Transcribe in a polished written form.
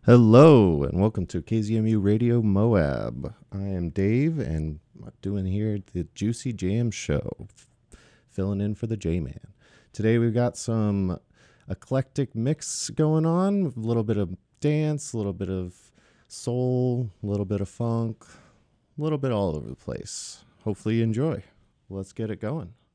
Hello and welcome to KZMU Radio Moab. I am Dave and I'm doing here the Juicy Jam Show, filling in for the J-Man. Today we've got some eclectic mix going on, a little bit of dance, a little bit of soul, a little bit of funk, a little bit all over the place. Hopefully you enjoy. Let's get it going.